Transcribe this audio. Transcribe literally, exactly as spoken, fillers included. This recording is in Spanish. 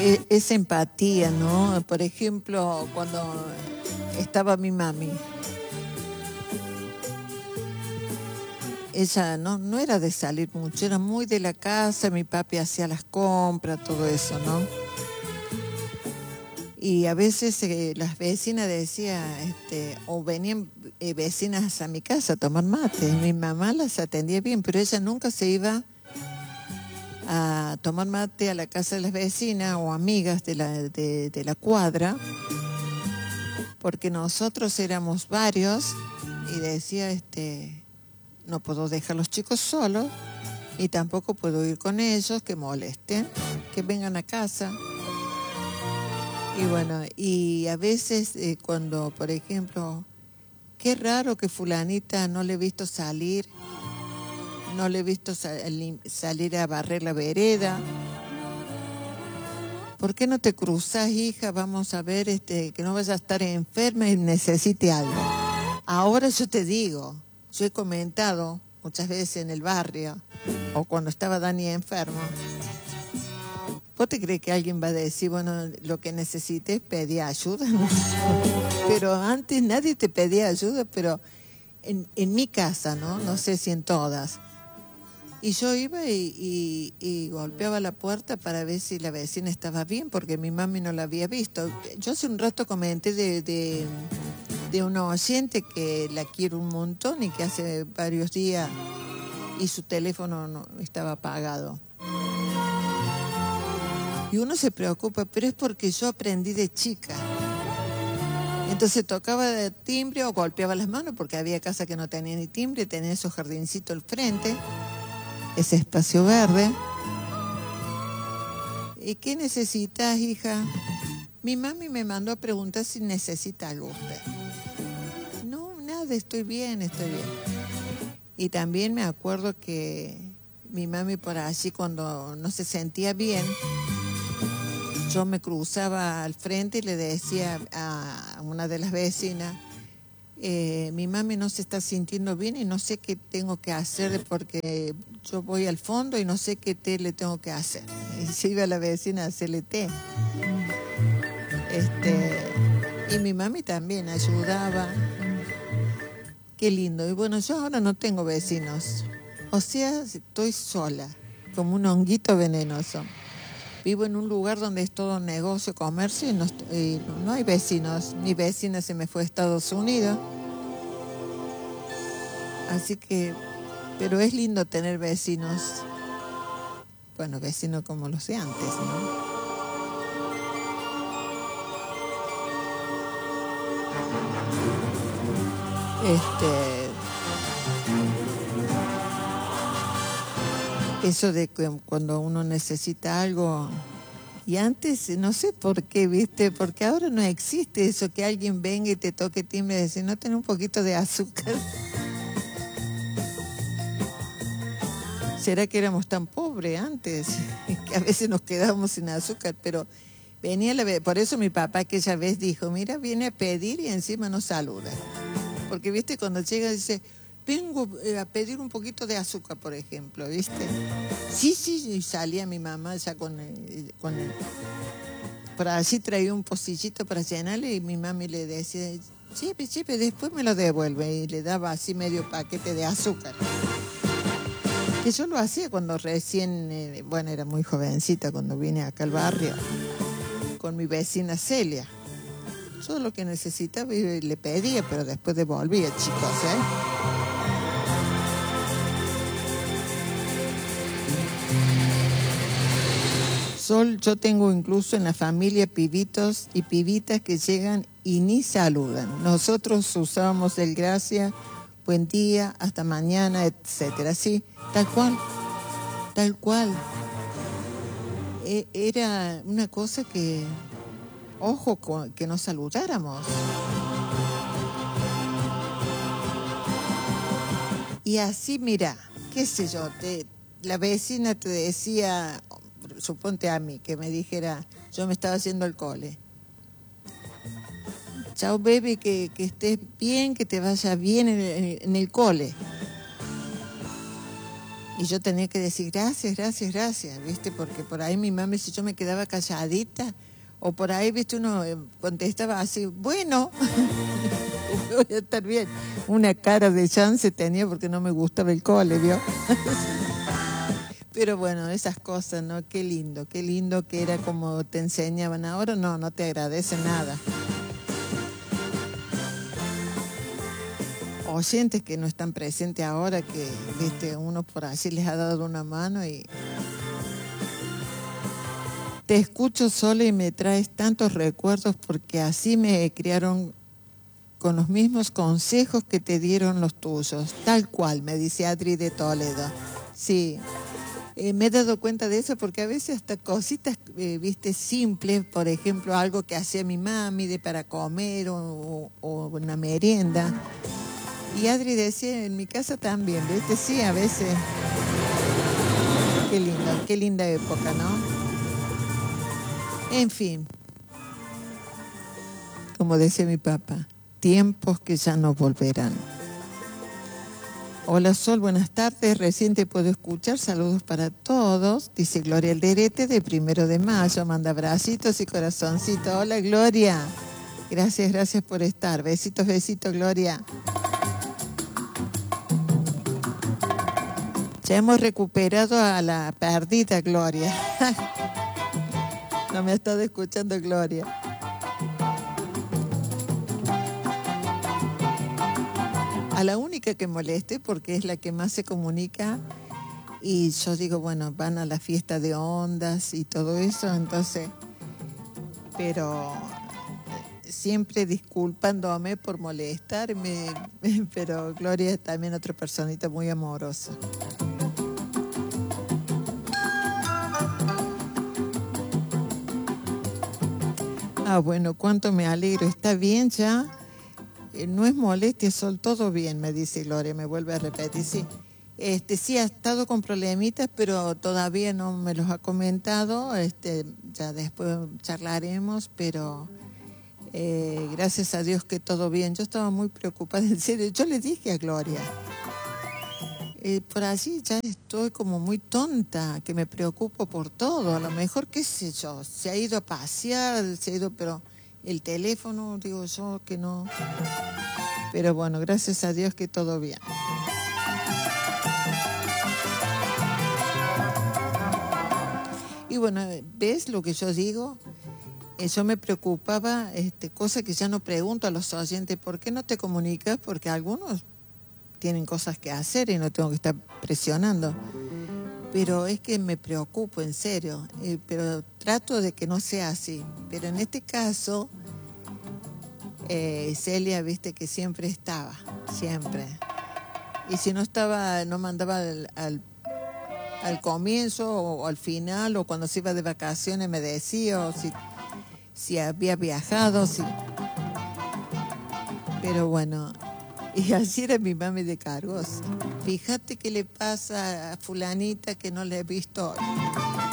e- esa empatía, ¿no? Por ejemplo, cuando estaba mi mami, ella no, no era de salir mucho, era muy de la casa, mi papi hacía las compras, todo eso, ¿no? Y a veces eh, las vecinas decían, este, o venían eh, vecinas a mi casa a tomar mate. Mi mamá las atendía bien, pero ella nunca se iba a tomar mate a la casa de las vecinas o amigas de la, de, de la cuadra, porque nosotros éramos varios y decía, este, no puedo dejar a los chicos solos y tampoco puedo ir con ellos, que molesten, que vengan a casa. Y bueno, y a veces eh, cuando, por ejemplo, qué raro que fulanita no le he visto salir, no le he visto sal- salir a barrer la vereda. ¿Por qué no te cruzas, hija? Vamos a ver este, que no vaya a estar enferma y necesite algo. Ahora yo te digo, yo he comentado muchas veces en el barrio, o cuando estaba Dani enfermo, ¿vos te crees que alguien va a decir, bueno, lo que necesites, pedí ayuda? No. Pero antes nadie te pedía ayuda, pero en, en mi casa, ¿no? No sé si en todas. Y yo iba y, y, y golpeaba la puerta para ver si la vecina estaba bien, porque mi mami no la había visto. Yo hace un rato comenté de, de, de una oyente que la quiero un montón y que hace varios días y su teléfono no estaba apagado. Y uno se preocupa, pero es porque yo aprendí de chica. Entonces tocaba de timbre o golpeaba las manos, porque había casa que no tenía ni timbre, tenía esos jardincitos al frente, ese espacio verde. ¿Y qué necesitas, hija? Mi mami me mandó a preguntar si necesita algo usted. No, nada, estoy bien, estoy bien. Y también me acuerdo que mi mami por allí, cuando no se sentía bien, yo me cruzaba al frente y le decía a una de las vecinas, eh, mi mami no se está sintiendo bien y no sé qué tengo que hacer porque yo voy al fondo y no sé qué té le tengo que hacer. Y se iba la vecina a hacerle té. Este, y mi mami también ayudaba. Qué lindo. Y bueno, yo ahora no tengo vecinos. O sea, estoy sola, como un honguito venenoso. Vivo en un lugar donde es todo negocio, comercio y no, y no hay vecinos. Mi vecina se me fue a Estados Unidos. Así que, pero es lindo tener vecinos. Bueno, vecinos como los de antes, ¿no? Este, eso de que cuando uno necesita algo, y antes, no sé por qué, ¿viste? Porque ahora no existe eso, que alguien venga y te toque timbre y decir, ¿no tenés un poquito de azúcar? ¿Será que éramos tan pobres antes? Que a veces nos quedábamos sin azúcar, pero venía la vez, por eso mi papá aquella vez dijo, mira, viene a pedir y encima no saluda. Porque, ¿viste? Cuando llega dice, vengo eh, a pedir un poquito de azúcar, por ejemplo, ¿viste? Sí, sí, y salía mi mamá ya con el, con el, por allí traía un pocillito para llenarle y mi mami le decía, chepe, chepe, después me lo devuelve, y le daba así medio paquete de azúcar. Que yo lo hacía cuando recién, eh, bueno, era muy jovencita cuando vine acá al barrio, con mi vecina Celia. Yo lo que necesitaba y le pedía, pero después devolvía, chicos, ¿eh? Sol, yo tengo incluso en la familia pibitos y pibitas que llegan y ni saludan. Nosotros usábamos el gracias, buen día, hasta mañana, etcétera. Sí, tal cual, tal cual. E- era una cosa que, ojo, con, que nos saludáramos. Y así, mira, qué sé yo, te, la vecina te decía, suponte a mí, que me dijera, yo me estaba haciendo el cole. Chao, baby, que, que estés bien, que te vaya bien en el, en el cole. Y yo tenía que decir gracias, gracias, gracias, ¿viste? Porque por ahí mi mamá, si yo me quedaba calladita, o por ahí, ¿viste? Uno eh, contestaba así, bueno, voy a estar bien. Una cara de chance tenía porque no me gustaba el cole, ¿vio? Pero bueno, esas cosas, ¿no? Qué lindo, qué lindo que era como te enseñaban. Ahora no, no te agradece nada. Oyentes que no están presentes ahora, que, viste, uno por allí les ha dado una mano y... Te escucho sola y me traes tantos recuerdos porque así me criaron con los mismos consejos que te dieron los tuyos. Tal cual, me dice Adri de Toledo. Sí, eh, me he dado cuenta de eso porque a veces hasta cositas, eh, viste, simples, por ejemplo, algo que hacía mi mami de para comer o, o una merienda. Y Adri decía, en mi casa también, viste, sí, a veces. Qué lindo, qué linda época, ¿no? En fin, como decía mi papá, tiempos que ya no volverán. Hola Sol, buenas tardes, recién te puedo escuchar, saludos para todos, dice Gloria Alderete de Primero de Mayo, manda abracitos y corazoncitos. Hola Gloria, gracias, gracias por estar, besitos, besitos Gloria. Ya hemos recuperado a la perdida Gloria. No me ha estado escuchando Gloria. A la única que moleste, porque es la que más se comunica, y yo digo, bueno, van a la fiesta de ondas y todo eso, entonces, pero siempre disculpándome por molestarme, pero Gloria es también otra personita muy amorosa. Ah, bueno, cuánto me alegro, está bien ya. No es molestia, Sol, todo bien, me dice Gloria, me vuelve a repetir, sí. Este, sí ha estado con problemitas, pero todavía no me los ha comentado, este, ya después charlaremos, pero eh, gracias a Dios que todo bien. Yo estaba muy preocupada, en serio, yo le dije a Gloria, eh, por allí ya estoy como muy tonta, que me preocupo por todo, a lo mejor, qué sé yo, se ha ido a pasear, se ha ido, pero... El teléfono, digo yo, que no. Pero bueno, gracias a Dios que todo bien. Y bueno, ¿ves lo que yo digo? Eh, yo me preocupaba, este, cosa que ya no pregunto a los oyentes, ¿por qué no te comunicas? Porque algunos tienen cosas que hacer y no tengo que estar presionando. Pero es que me preocupo, en serio. Eh, pero trato de que no sea así. Pero en este caso... Eh, Celia, viste que siempre estaba, siempre. Y si no estaba, no mandaba al, al, al comienzo o al final, o cuando se iba de vacaciones me decía, o si, si había viajado, si... Pero bueno, y así era mi mami de cargos. Fíjate qué le pasa a fulanita que no le he visto hoy.